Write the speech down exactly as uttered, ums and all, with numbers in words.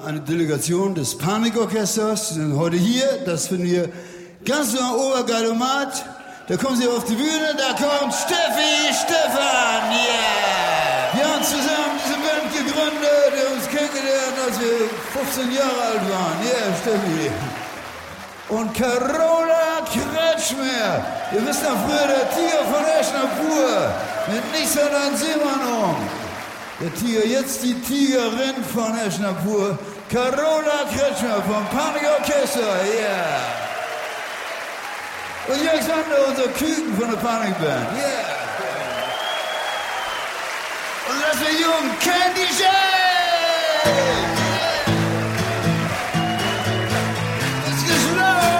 Eine Delegation des Panikorchesters sind heute hier. Das finden wir ganz am Obergalomat. Da kommen sie auf die Bühne, da kommt Steffi Stefan, yeah! Wir haben zusammen diese Band gegründet, wir haben uns kennengelernt, als wir fünfzehn Jahre alt waren. Yeah, Steffi. Und Carola Kretschmer. Ihr wisst noch früher, der Tiger von Eschnapur. Mit Nissan Seemann. Der Tiger, jetzt die Tigerin von Eschnapur. Carola Kretschmer vom Panikorchester, yeah! Und Jörg Sander, unser Küken von der Panikband, yeah! Und das ist der Jung Candy Shake!